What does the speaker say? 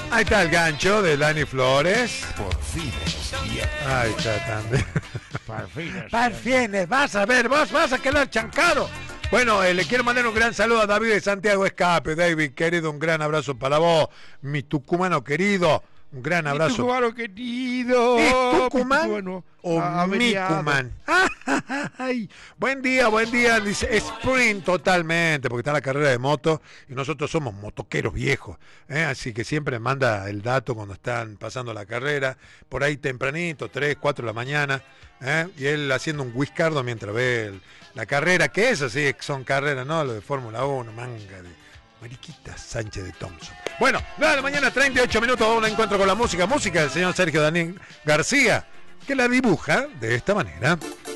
Ahí está el gancho de Dani Flores. Por fin es viernes. Ahí está también. Por fin Vas a ver, vos vas a quedar chancado. Bueno, le quiero mandar un gran saludo a David de Santiago Escape. David, querido, un gran abrazo para vos. Mi tucumano querido, un gran abrazo. Mi tucumano querido. ¿Es Tucumán Tucumano o averiado. Micumán? Ay, buen día, dice Sprint totalmente, porque está la carrera de moto y nosotros somos motoqueros viejos, así que siempre manda el dato cuando están pasando la carrera, por ahí tempranito, 3, 4 de la mañana, y él haciendo un whiskardo mientras ve la carrera, que es así, son carreras, ¿no? Lo de Fórmula 1, manga de Mariquita Sánchez de Thompson. Bueno, 9 de la mañana, 38 minutos, vamos a un encuentro con la música del señor Sergio Daniel García, que la dibuja de esta manera.